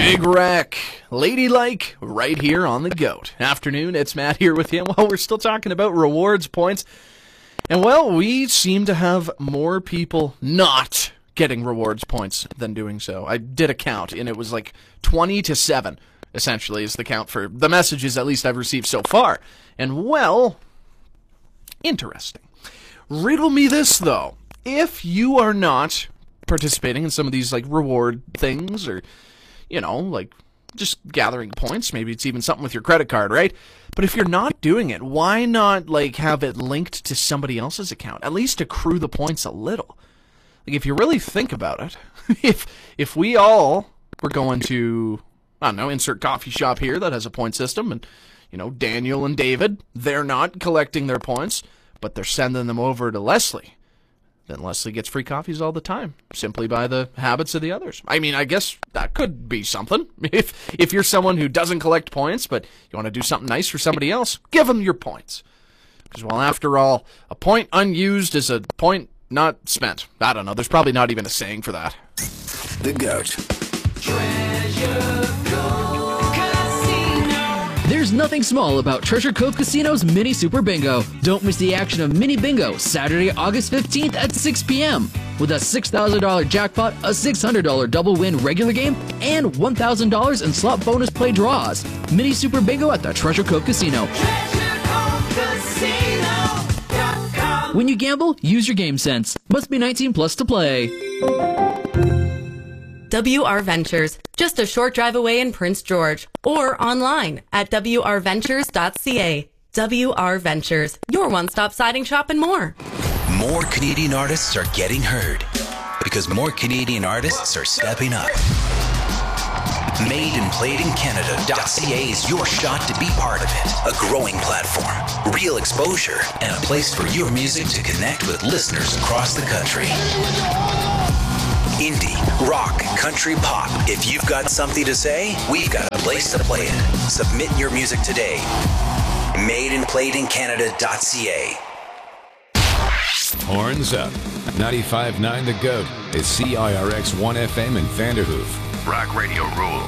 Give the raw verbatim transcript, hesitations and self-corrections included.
Big Wreck, Ladylike, right here on the GOAT. Afternoon, it's Matt here with you. Well, we're still talking about rewards points. And, well, we seem to have more people not getting rewards points than doing so. I did a count, and it was like twenty to seven, essentially, is the count for the messages at least I've received so far. And, well, interesting. Riddle me this, though. If you are not participating in some of these, like, reward things, or, you know, like, just gathering points, maybe it's even something with your credit card, right? But if you're not doing it, why not, like, have it linked to somebody else's account? At least accrue the points a little. Like, if you really think about it, if if we all were going to, I don't know, insert coffee shop here that has a point system, and, you know, Daniel and David, they're not collecting their points, but they're sending them over to Leslie, then Leslie gets free coffees all the time, simply by the habits of the others. I mean, I guess that could be something. If if you're someone who doesn't collect points, but you want to do something nice for somebody else, give them your points. Because, well, after all, a point unused is a point not spent. I don't know. There's probably not even a saying for that. The GOAT. Treasure Cove Casino. There's nothing small about Treasure Cove Casino's Mini Super Bingo. Don't miss the action of Mini Bingo, Saturday, August fifteenth at six p.m. with a six thousand dollars jackpot, a six hundred dollars double win regular game, and one thousand dollars in slot bonus play draws. Mini Super Bingo at the Treasure Cove Casino. Treasure Cove Casino dot com. When you gamble, use your game sense. Must be nineteen plus to play. W R Ventures, just a short drive away in Prince George, or online at w r ventures dot c a. W R Ventures, your one-stop siding shop and more. More Canadian artists are getting heard because more Canadian artists are stepping up. Made and Played in Canada dot c a is your shot to be part of it. A growing platform, real exposure, and a place for your music to connect with listeners across the country. Indie, rock, country, pop. If you've got something to say, we've got a place to play it. Submit your music today. Made and Played in Canada dot c a. Horns up. ninety-five point nine The GOAT is C I R X one F M in Vanderhoof. Rock Radio rules.